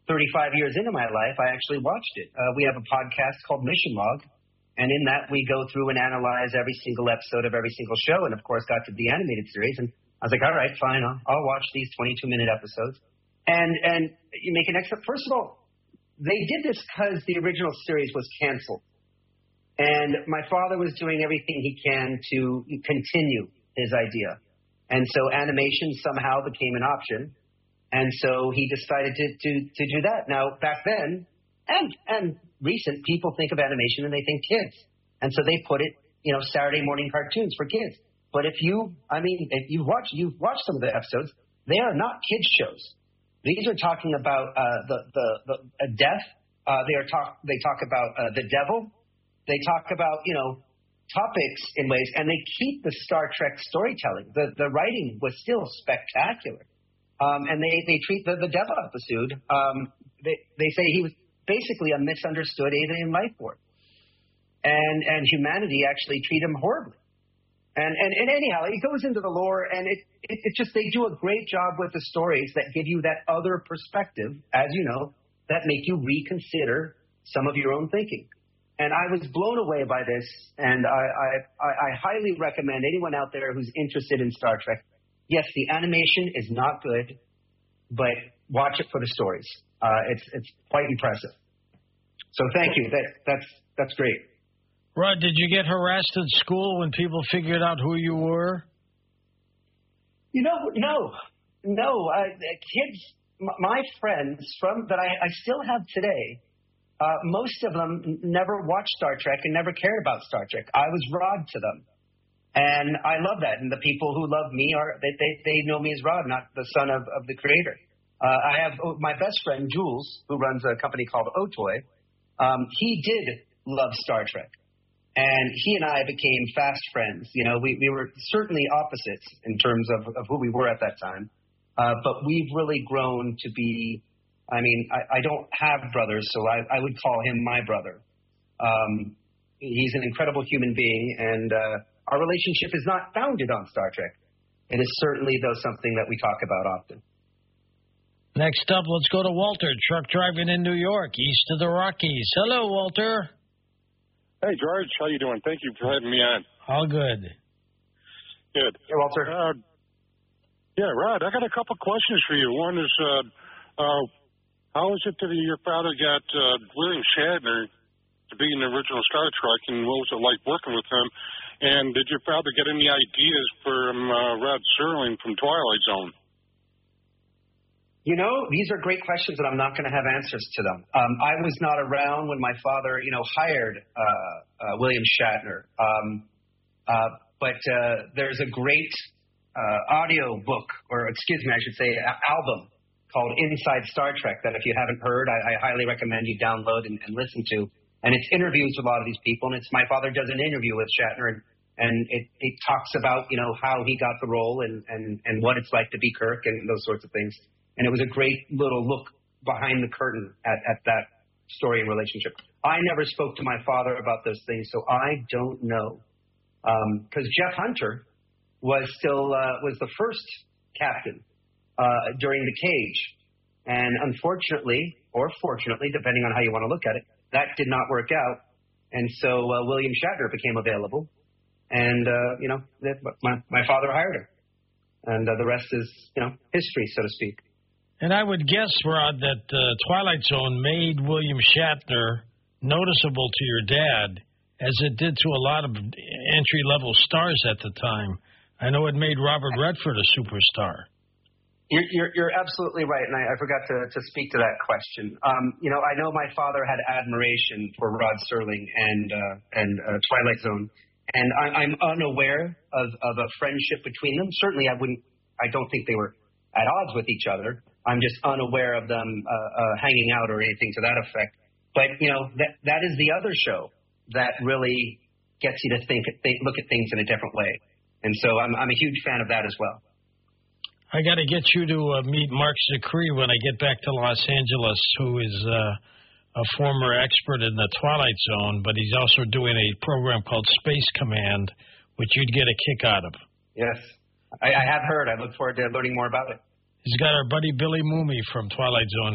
35 years into my life, I actually watched it. We have a podcast called Mission Log, and in that we go through and analyze every single episode of every single show, and of course got to the animated series. And I was like, all right, fine, I'll watch these 22-minute episodes. And you make an excellent. First of all, they did this because the original series was canceled, and my father was doing everything he can to continue his idea, and so animation somehow became an option, and so he decided to do that. Now, back then, and recent, people think of animation and they think kids, and so they put it, Saturday morning cartoons for kids. But if you've watched some of the episodes, they are not kids shows. These are talking about the death. They talk about the devil. They talk about topics in ways, and they keep the Star Trek storytelling. The writing was still spectacular, and they treat the devil episode. They say he was basically a misunderstood alien life form, and humanity actually treat him horribly. And anyhow, it goes into the lore, and it's just they do a great job with the stories that give you that other perspective, as you know, that make you reconsider some of your own thinking. And I was blown away by this, and I highly recommend anyone out there who's interested in Star Trek. Yes, the animation is not good, but watch it for the stories. It's quite impressive. So thank you. That's great. Rod, did you get harassed at school when people figured out who you were? No. Kids, my friends that I still have today, most of them never watched Star Trek and never cared about Star Trek. I was Rod to them, and I love that. And the people who love me they know me as Rod, not the son of the creator. I have my best friend Jules, who runs a company called Otoy. He did love Star Trek. And he and I became fast friends. We were certainly opposites in terms of who we were at that time. But we've really grown to be, I don't have brothers, so I would call him my brother. He's an incredible human being, and our relationship is not founded on Star Trek. It is certainly, though, something that we talk about often. Next up, let's go to Walter, truck driving in New York, east of the Rockies. Hello, Walter. Hey, George. How you doing? Thank you for having me on. All good. Good. Hey, Walter. Yeah, Rod, I got a couple questions for you. One is, how is it that your father got William Shatner to be in the original Star Trek, and what was it like working with him? And did your father get any ideas from Rod Serling from Twilight Zone? These are great questions, and I'm not going to have answers to them. I was not around when my father, hired William Shatner. But there's a great audio book, or excuse me, I should say, album called Inside Star Trek that if you haven't heard, I highly recommend you download and listen to. And it's interviews with a lot of these people, and it's my father does an interview with Shatner, and it talks about, how he got the role and what it's like to be Kirk and those sorts of things. And it was a great little look behind the curtain at that story and relationship. I never spoke to my father about those things, so I don't know. Because Jeff Hunter was the first captain during The Cage. And unfortunately, or fortunately, depending on how you want to look at it, that did not work out. And so William Shatner became available. And, my father hired him. And the rest is, history, so to speak. And I would guess, Rod, that Twilight Zone made William Shatner noticeable to your dad, as it did to a lot of entry-level stars at the time. I know it made Robert Redford a superstar. You're absolutely right, and I forgot to speak to that question. I know my father had admiration for Rod Serling and Twilight Zone, and I'm unaware of a friendship between them. Certainly, I don't think they were at odds with each other. I'm just unaware of them hanging out or anything to that effect. But, that is the other show that really gets you to look at things in a different way. And so I'm a huge fan of that as well. I got to get you to meet Mark Zicree when I get back to Los Angeles, who is a former expert in the Twilight Zone, but he's also doing a program called Space Command, which you'd get a kick out of. Yes, I have heard. I look forward to learning more about it. He's got our buddy Billy Mooney from Twilight Zone